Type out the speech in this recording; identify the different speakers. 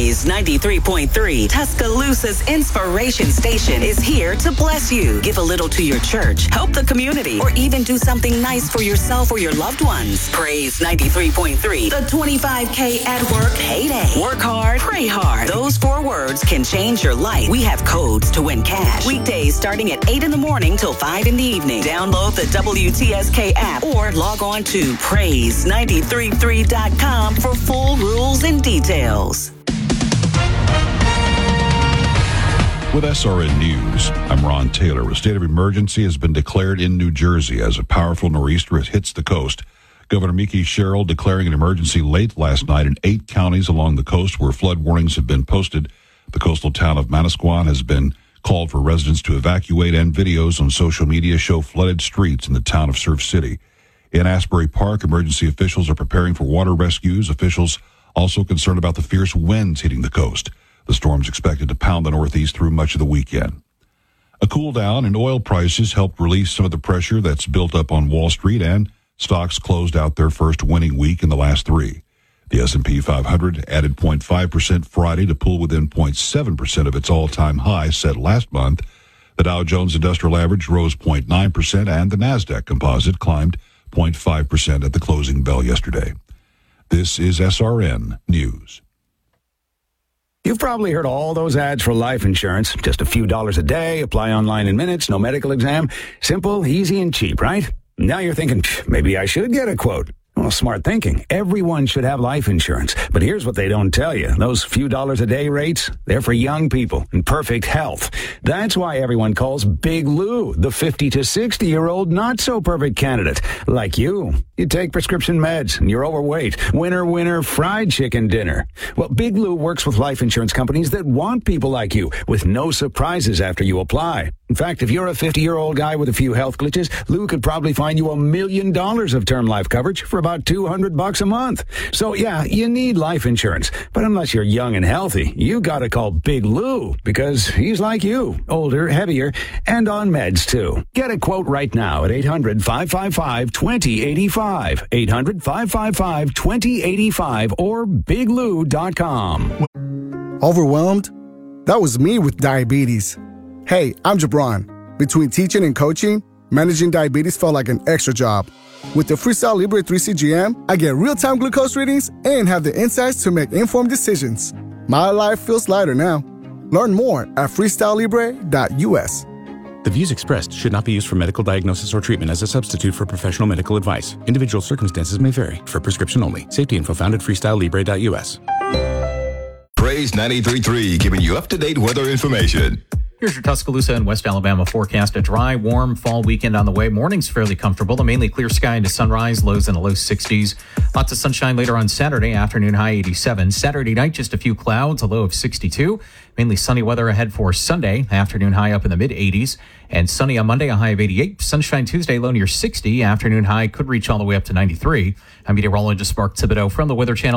Speaker 1: Praise 93.3, Tuscaloosa's inspiration station, is here to bless you. Give a little to your church, help the community, or even do something nice for yourself or your loved ones. Praise 93.3, the 25K at work payday. Work hard, pray hard. Those 4 words can change your life. We have codes to win cash. Weekdays starting at 8 in the morning till 5 in the evening. Download the WTSK app or log on to praise933.com for full rules and details.
Speaker 2: With SRN News, I'm Ron Taylor. A state of emergency has been declared in New Jersey as a powerful nor'easter hits the coast. Governor Mikie Sherrill declaring an emergency late last night in 8 counties along the coast where flood warnings have been posted. The coastal town of Manasquan has been called for residents to evacuate, and videos on social media show flooded streets in the town of Surf City. In Asbury Park, emergency officials are preparing for water rescues. Officials also concerned about the fierce winds hitting the coast. The storm's expected to pound the northeast through much of the weekend. A cool down in oil prices helped release some of the pressure that's built up on Wall Street, and stocks closed out their first winning week in the last 3. The S&P 500 added 0.5% Friday to pull within 0.7% of its all-time high set last month. The Dow Jones Industrial Average rose 0.9%, and the Nasdaq Composite climbed 0.5% at the closing bell yesterday. This is SRN News.
Speaker 3: You've probably heard all those ads for life insurance. Just a few dollars a day, apply online in minutes, no medical exam. Simple, easy, and cheap, right? Now you're thinking, maybe I should get a quote. Well, smart thinking. Everyone should have life insurance. But here's what they don't tell you. Those few dollars a day rates, they're for young people in perfect health. That's why everyone calls Big Lou the 50 to 60-year-old not-so-perfect candidate. Like you. You take prescription meds and you're overweight. Winner, fried chicken dinner. Well, Big Lou works with life insurance companies that want people like you with no surprises after you apply. In fact, if you're a 50-year-old guy with a few health glitches, Lou could probably find you $1 million of term life coverage for about $200 a month. So yeah, you need life insurance. But unless you're young and healthy, you gotta call Big Lou because he's like you, older, heavier, and on meds too. Get a quote right now at 800-555-2085. 800-555-2085 or biglou.com.
Speaker 4: Overwhelmed? That was me with diabetes. Hey, I'm Jabron. Between teaching and coaching, managing diabetes felt like an extra job. With the Freestyle Libre 3CGM, I get real-time glucose readings and have the insights to make informed decisions. My life feels lighter now. Learn more at freestylelibre.us.
Speaker 5: The views expressed should not be used for medical diagnosis or treatment as a substitute for professional medical advice. Individual circumstances may vary. For prescription only. Safety info found at freestylelibre.us.
Speaker 6: Praise 93.3, giving you up-to-date weather information.
Speaker 7: Here's your Tuscaloosa and West Alabama forecast. A dry, warm fall weekend on the way. Morning's fairly comfortable. A mainly clear sky into sunrise, lows in the low 60s. Lots of sunshine later on Saturday, afternoon high 87. Saturday night, just a few clouds, a low of 62. Mainly sunny weather ahead for Sunday, afternoon high up in the mid 80s. And sunny on Monday, a high of 88. Sunshine Tuesday, low near 60. Afternoon high could reach all the way up to 93. I'm meteorologist Mark Thibodeau from the Weather Channel.